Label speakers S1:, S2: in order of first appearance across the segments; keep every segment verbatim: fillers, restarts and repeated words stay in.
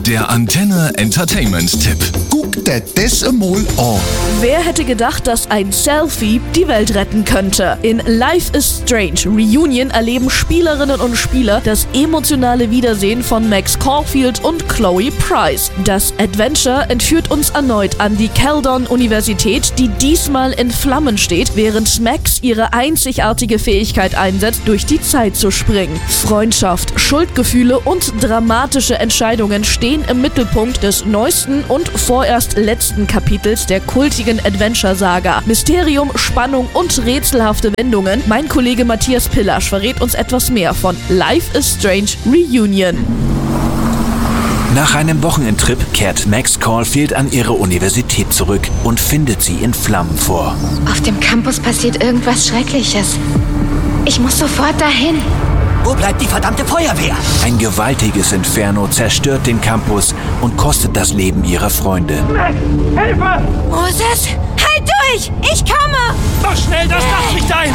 S1: Der Antenne Entertainment-Tipp.
S2: Guck dir das einmal an.
S3: Wer hätte gedacht, dass ein Selfie die Welt retten könnte? In Life is Strange Reunion erleben Spielerinnen und Spieler das emotionale Wiedersehen von Max Caulfield und Chloe Price. Das Adventure entführt uns erneut an die Keldon-Universität, die diesmal in Flammen steht, während Max ihre einzigartige Fähigkeit einsetzt, durch die Zeit zu springen. Freundschaft, Schuldgefühle und dramatische Entscheidungen stehen im Mittelpunkt des neuesten und vorerst letzten Kapitels der kultigen Adventure-Saga. Mysterium, Spannung und rätselhafte Wendungen. Mein Kollege Matthias Pillasch verrät uns etwas mehr von Life is Strange Reunion.
S4: Nach einem Wochenendtrip kehrt Max Caulfield an ihre Universität zurück und findet sie in Flammen vor.
S5: Auf dem Campus passiert irgendwas Schreckliches. Ich muss sofort dahin.
S6: Wo bleibt die verdammte Feuerwehr?
S4: Ein gewaltiges Inferno zerstört den Campus und kostet das Leben ihrer Freunde.
S6: Max, Hilfe!
S5: Moses, halt durch! Ich komme!
S6: Mach schnell, das Dach nicht ein!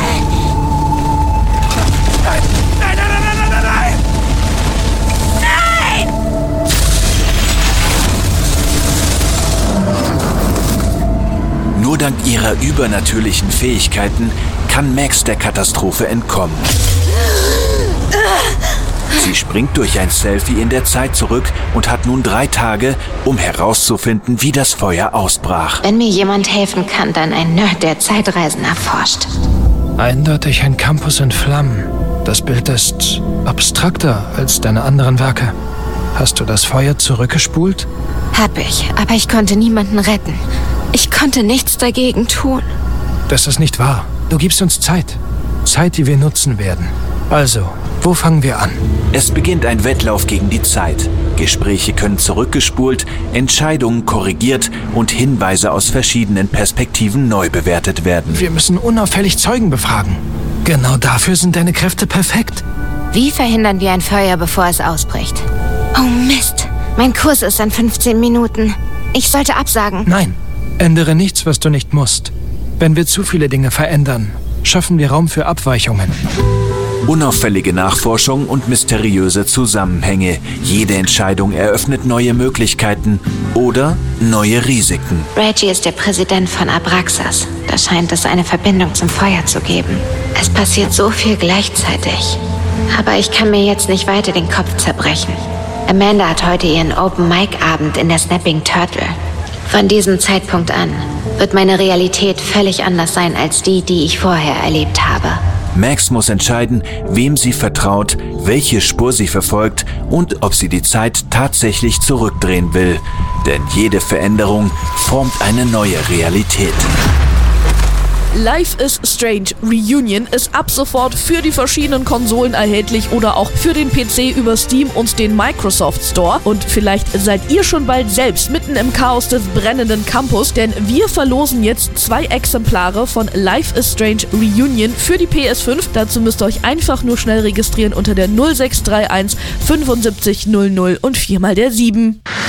S6: Nein, nein, nein, nein, nein, nein, nein!
S4: Nur dank ihrer übernatürlichen Fähigkeiten kann Max der Katastrophe entkommen. Sie springt durch ein Selfie in der Zeit zurück und hat nun drei Tage, um herauszufinden, wie das Feuer ausbrach.
S5: Wenn mir jemand helfen kann, dann ein Nerd, der Zeitreisen erforscht.
S7: Eindeutig ein Campus in Flammen. Das Bild ist abstrakter als deine anderen Werke. Hast du das Feuer zurückgespult?
S5: Hab ich, aber ich konnte niemanden retten. Ich konnte nichts dagegen tun.
S7: Das ist nicht wahr. Du gibst uns Zeit. Zeit, die wir nutzen werden. Also, wo fangen wir an?
S4: Es beginnt ein Wettlauf gegen die Zeit. Gespräche können zurückgespult, Entscheidungen korrigiert und Hinweise aus verschiedenen Perspektiven neu bewertet werden.
S7: Wir müssen unauffällig Zeugen befragen. Genau dafür sind deine Kräfte perfekt.
S5: Wie verhindern wir ein Feuer, bevor es ausbricht? Oh Mist, mein Kurs ist in fünfzehn Minuten. Ich sollte absagen.
S7: Nein, ändere nichts, was du nicht musst. Wenn wir zu viele Dinge verändern, schaffen wir Raum für Abweichungen.
S4: Unauffällige Nachforschung und mysteriöse Zusammenhänge. Jede Entscheidung eröffnet neue Möglichkeiten oder neue Risiken.
S5: Reggie ist der Präsident von Abraxas. Da scheint es eine Verbindung zum Feuer zu geben. Es passiert so viel gleichzeitig. Aber ich kann mir jetzt nicht weiter den Kopf zerbrechen. Amanda hat heute ihren Open-Mic-Abend in der Snapping Turtle. Von diesem Zeitpunkt an wird meine Realität völlig anders sein als die, die ich vorher erlebt habe.
S4: Max muss entscheiden, wem sie vertraut, welche Spur sie verfolgt und ob sie die Zeit tatsächlich zurückdrehen will. Denn jede Veränderung formt eine neue Realität.
S3: Life is Strange Reunion ist ab sofort für die verschiedenen Konsolen erhältlich oder auch für den P C über Steam und den Microsoft Store. Und vielleicht seid ihr schon bald selbst mitten im Chaos des brennenden Campus, denn wir verlosen jetzt zwei Exemplare von Life is Strange Reunion für die P S fünf. Dazu müsst ihr euch einfach nur schnell registrieren unter der null sechs drei eins fünfundsiebzig null null und viermal der sieben.